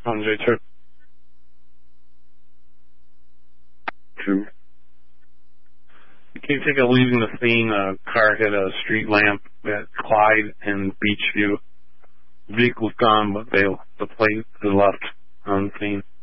On J2. 2. Can you take a leaving the scene? A car hit a street lamp at Clyde and Beachview. The vehicle's gone, but the plate is left on the scene.